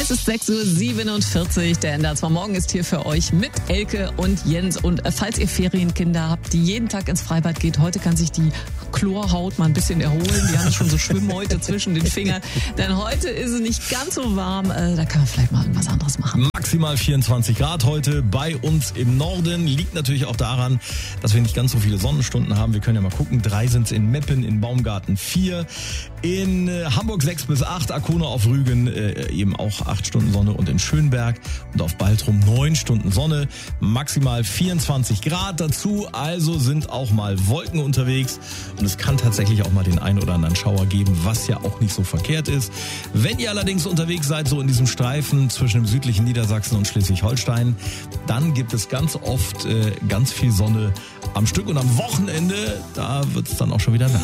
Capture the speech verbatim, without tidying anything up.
Es ist sechs Uhr siebenundvierzig. Der Ender zwar morgen ist hier für euch mit Elke und Jens. Und falls ihr Ferienkinder habt, die jeden Tag ins Freibad geht, heute kann sich die Chlorhaut mal ein bisschen erholen. Die haben schon so Schwimmhäute zwischen den Fingern. Denn heute ist es nicht ganz so warm. Da kann man vielleicht mal irgendwas anderes machen. Maximal vierundzwanzig Grad heute bei uns im Norden. Liegt natürlich auch daran, dass wir nicht ganz so viele Sonnenstunden haben. Wir können ja mal gucken. Drei sind es in Meppen, in Baumgarten vier. In Hamburg sechs bis acht. Arkona auf Rügen äh, eben auch acht Stunden Sonne. Und in Schönberg und auf Baltrum neun Stunden Sonne. Maximal vierundzwanzig Grad dazu. Also sind auch mal Wolken unterwegs. Und es kann tatsächlich auch mal den einen oder anderen Schauer geben, was ja auch nicht so verkehrt ist. Wenn ihr allerdings unterwegs seid, so in diesem Streifen zwischen dem südlichen Niedersachsen und Schleswig-Holstein, dann gibt es ganz oft äh, ganz viel Sonne am Stück. Und am Wochenende, da wird es dann auch schon wieder wärmer.